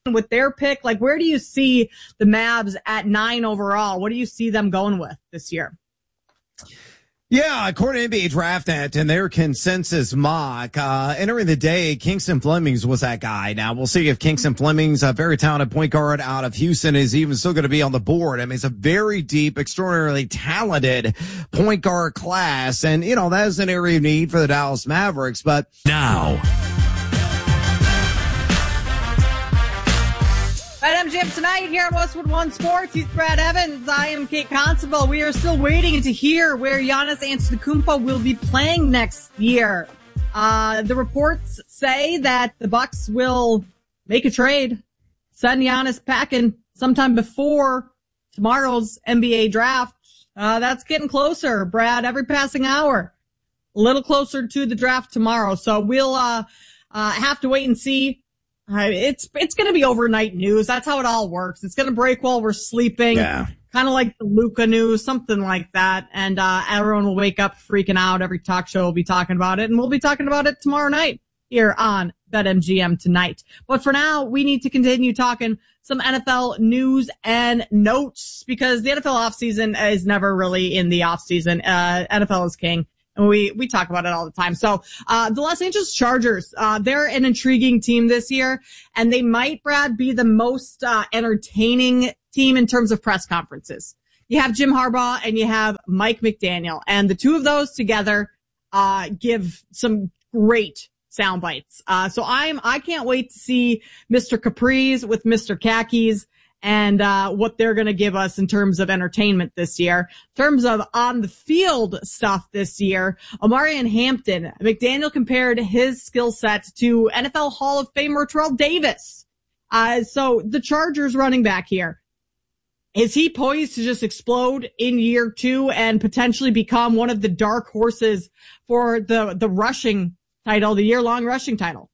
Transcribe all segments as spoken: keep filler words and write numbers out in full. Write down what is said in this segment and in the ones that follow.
with their pick? Like, where do you see the Mavs at nine overall? What do you see them going with this year? Yeah, according to N B A DraftNet and their consensus mock, uh, entering the day, Kingston Flemings was that guy. Now, we'll see if Kingston Flemings, a very talented point guard out of Houston, is even still going to be on the board. I mean, it's a very deep, extraordinarily talented point guard class. And, you know, that is an area of need for the Dallas Mavericks. But now, BetMGM tonight here on Westwood One Sports. He's Brad Evans. I am Kate Constable. We are still waiting to hear where Giannis Antetokounmpo will be playing next year. Uh, the reports say that the Bucks will make a trade, send Giannis packing sometime before tomorrow's N B A draft. Uh, that's getting closer, Brad, every passing hour. A little closer to the draft tomorrow. So we'll, uh, uh, have to wait and see. Uh, it's, it's going to be overnight news. That's how it all works. It's going to break while we're sleeping. Yeah. Kind of like the Luka news, something like that. And, uh, everyone will wake up freaking out. Every talk show will be talking about it, and we'll be talking about it tomorrow night here on BetMGM tonight. But for now, we need to continue talking some N F L news and notes, because the N F L offseason is never really in the offseason. Uh, N F L is king. And we, we talk about it all the time. So, uh, the Los Angeles Chargers, uh, they're an intriguing team this year, and they might, Brad, be the most, uh, entertaining team in terms of press conferences. You have Jim Harbaugh and you have Mike McDaniel, and the two of those together, uh, give some great sound bites. Uh, so I'm, I can't wait to see Mister Capri's with Mister Khakis and, uh, what they're going to give us in terms of entertainment this year. In terms of on the field stuff this year, Omarion Hampton, McDaniel compared his skill set to N F L Hall of Famer Terrell Davis. Uh, so the Chargers running back here, is he poised to just explode in year two and potentially become one of the dark horses for the, the rushing title, the year-long rushing title?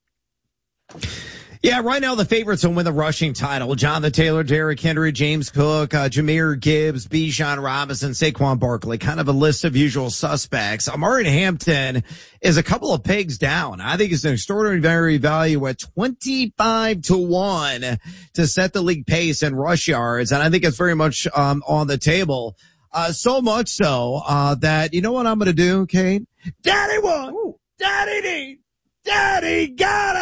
Yeah, right now the favorites to win the rushing title: Jonathan Taylor, Derrick Henry, James Cook, uh, Jahmyr Gibbs, Bijan Robinson, Saquon Barkley. Kind of a list of usual suspects. Omarion Hampton is a couple of pegs down. I think it's an extraordinary value at twenty-five to one to set the league pace in rush yards, and I think it's very much um on the table. Uh, so much so uh that, you know what I'm going to do, Kate? Daddy won! Ooh. Daddy need! Daddy got it!